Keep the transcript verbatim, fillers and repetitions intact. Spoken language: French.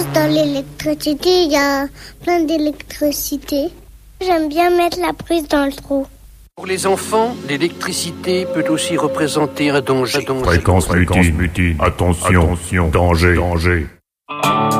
dans l'électricité, il y a plein d'électricité. J'aime bien mettre la prise dans le trou. Pour les enfants, l'électricité peut aussi représenter un danger. Fréquence mutine, mutine. Attention, attention, danger, danger.